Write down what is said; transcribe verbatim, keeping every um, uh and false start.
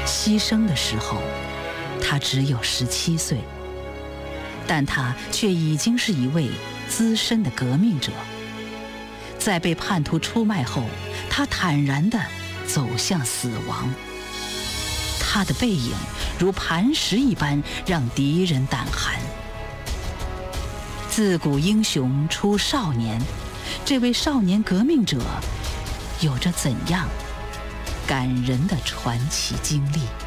牺牲的时候，他只有十七岁，但他却已经是一位资深的革命者。在被叛徒出卖后，他坦然地走向死亡。他的背影如磐石一般，让敌人胆寒。自古英雄出少年，这位少年革命者有着怎样感人的传奇经历？